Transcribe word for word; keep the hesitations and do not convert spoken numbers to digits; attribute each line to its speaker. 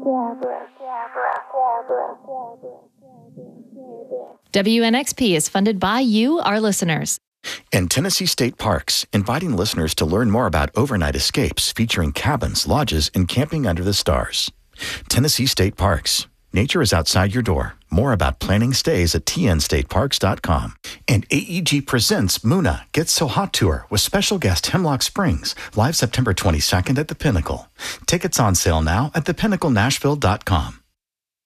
Speaker 1: W N X P is funded by you, our listeners.
Speaker 2: And Tennessee State Parks, inviting listeners to learn more about overnight escapes featuring cabins, lodges, and camping under the stars. Tennessee State Parks. Nature is outside your door. More about planning stays at t n state parks dot com. And A E G presents Muna Gets So Hot Tour with special guest Hemlock Springs, live September twenty-second at the Pinnacle. Tickets on sale now at the pinnacle nashville dot com.